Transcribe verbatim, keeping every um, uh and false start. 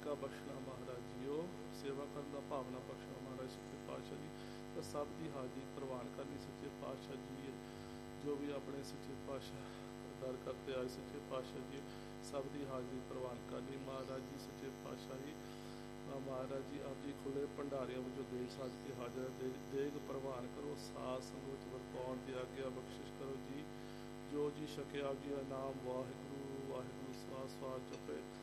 आज्ञा बख्शना महाराज जीओ, सेवा करने का भावना बख्शना महाराज सच्चे पातशाह जी। तो सब की हाजिरी प्रवान करनी सच्चे पातशाह जी। जो भी अपने सच्चे पातशाह दर करते आए सच्चे पातशाह जी, सब की हाजिरी प्रवान करनी महाराज जी सच्चे पातशाह जी। महाराज जी आप जी खुले भंडारियों में जो देग साज के हाजिर है, देग, देग प्रवान करो, साथ संगत वरपाउण की आज्ञा बख्शिश करो जी। जो जी शके आप जी का नाम वाहिगुरु वाहिगुरु स्वास स्वास जपे।